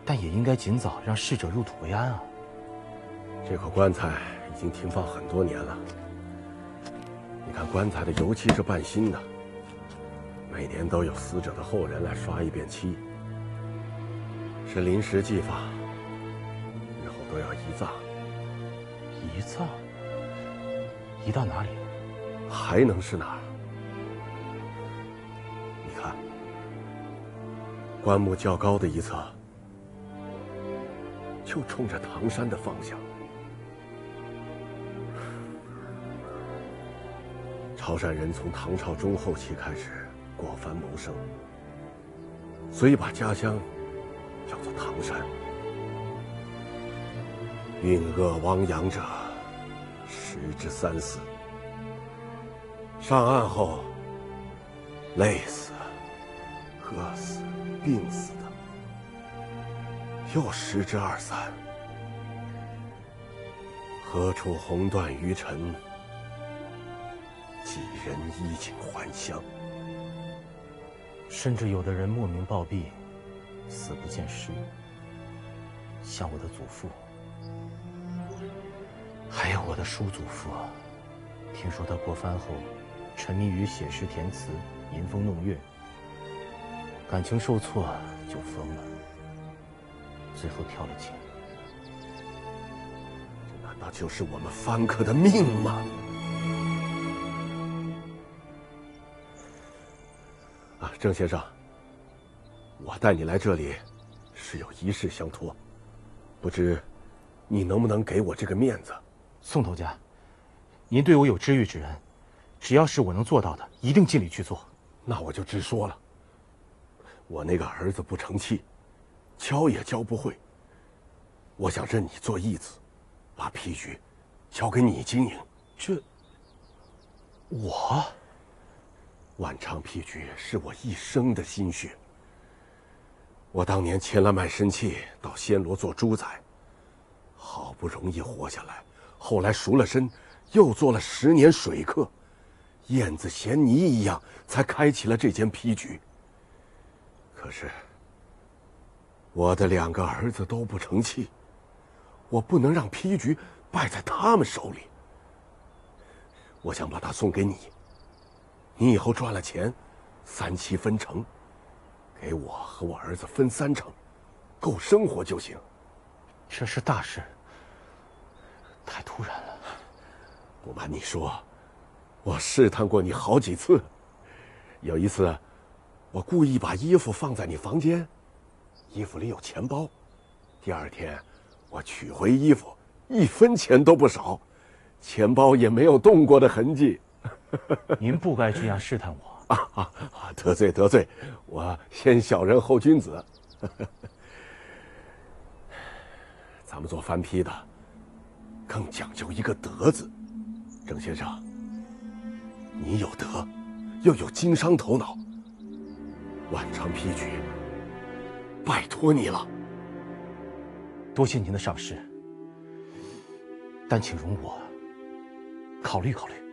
但也应该尽早让逝者入土为安啊。 这口棺材已经停放很多年了。你看棺材的油漆是半新的，每年都有死者的后人来刷一遍漆，是临时寄放，日后都要移葬。 移葬？移到哪里？ 还能是哪儿？你看，棺木较高的一侧，就冲着唐山的方向。潮汕人从唐朝中后期开始过番谋生，所以把家乡叫做唐山。运恶亡羊者，十之三四。上岸后，累死、饿死、病死的，又十之二三。何处红断于尘？几人衣锦还乡？ 甚至有的人莫名暴毙，死不见尸。像我的祖父，还有我的叔祖父，听说他过番后，沉迷于写诗填词、吟风弄月，感情受挫就疯了，最后跳了井。 这难道就是我们番客的命吗？啊，郑先生，我带你来这里，是有一事相托，不知你能不能给我这个面子？ 宋头家，您对我有知遇之恩，只要是我能做到的，一定尽力去做。 那我就直说了，我那个儿子不成器，教也教不会。我想认你做义子，把皮局交给你经营。 我万昌皮局是我一生的心血。我当年签了卖身契到暹罗做猪仔，好不容易活下来，后来赎了身，又做了10年水客，燕子衔泥一样，才开启了这间皮局。可是我的2个儿子都不成器，我不能让皮局败在他们手里。我想把它送给你，你以后赚了钱，3期分成，给我和我儿子分3成，够生活就行。 这是大事，太突然了。 不瞒你说，我试探过你好几次。有一次，我故意把衣服放在你房间，衣服里有钱包。第2天，我取回衣服，1分钱都不少，钱包也没有动过的痕迹。 您不该这样试探我。 得罪，我先小人后君子。咱们做番批的，更讲究一个德字。郑先生，你有德，又有经商头脑，万昌批局，拜托你了。 多谢您的赏识，但请容我考虑考虑。